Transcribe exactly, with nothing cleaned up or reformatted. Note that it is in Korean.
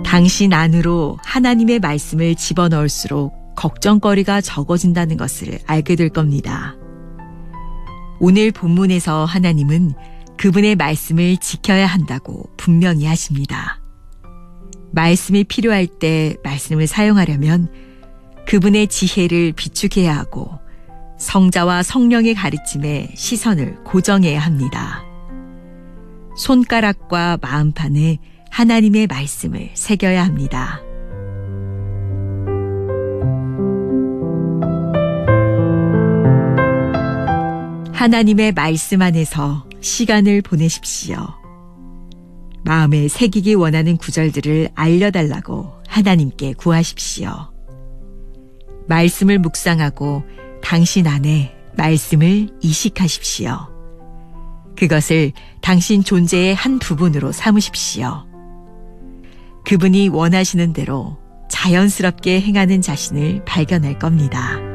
당신 안으로 하나님의 말씀을 집어넣을수록 걱정거리가 적어진다는 것을 알게 될 겁니다. 오늘 본문에서 하나님은 그분의 말씀을 지켜야 한다고 분명히 하십니다. 말씀이 필요할 때 말씀을 사용하려면 그분의 지혜를 비축해야 하고 성자와 성령의 가르침에 시선을 고정해야 합니다. 손가락과 마음판에 하나님의 말씀을 새겨야 합니다. 하나님의 말씀 안에서 시간을 보내십시오. 마음에 새기기 원하는 구절들을 알려달라고 하나님께 구하십시오. 말씀을 묵상하고 당신 안에 말씀을 이식하십시오. 그것을 당신 존재의 한 부분으로 삼으십시오. 그분이 원하시는 대로 자연스럽게 행하는 자신을 발견할 겁니다.